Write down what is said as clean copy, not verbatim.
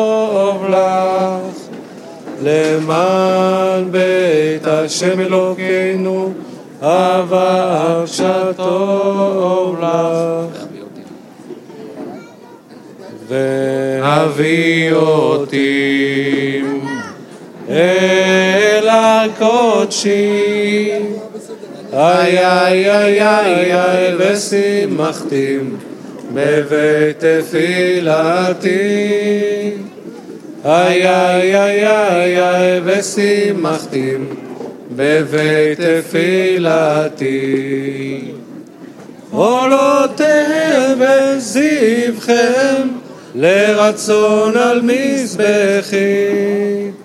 טוב לך, למען בית השם אלוקינו, אהבה שטוב לך. והביא אותי אל הקודשי, איי איי איי איי איי ושמחתים בבית תפילתי, איי איי איי איי איי ושמחתים בבית תפילתי. עולותיהם וזבחיהם לרצון על מזבחי,